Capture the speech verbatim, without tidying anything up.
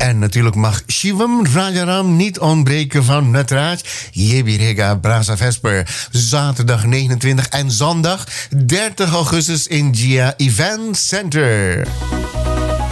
En natuurlijk mag Shivam Rajaram niet ontbreken van Natraj Yebirega Brasa Vesper. Zaterdag negenentwintig en zondag dertig augustus in Gia Event Center.